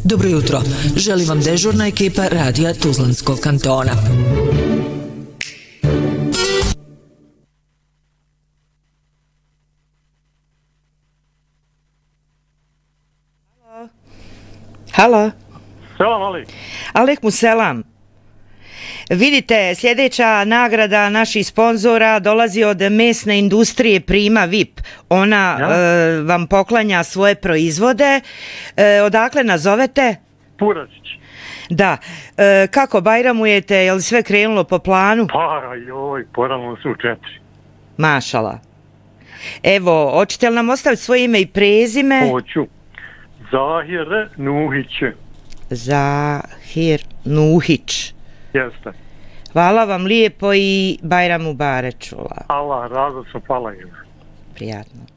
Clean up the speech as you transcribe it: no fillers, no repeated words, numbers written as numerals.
Dobro jutro, želim vam dežurna ekipa radija Tuzlanskog kantona. Halo. Selam Ali. Alejkum selam. Vidite, sljedeća nagrada naših sponzora dolazi od mesne industrije Prima VIP. Ona vam poklanja svoje proizvode. Odakle nazovete? Puračić. Da. Kako bajramujete? Je li sve krenulo po planu? Pa joj, porano su 4. Mašala. Evo, hoćete li nam ostaviti svoje ime i prezime? Hoću. Zahir Nuhić. Zahir Nuhić. Jeste. Hvala vam lijepo i Bajram Mubarek čula. Allah, rado sam, hvala im. Prijatno.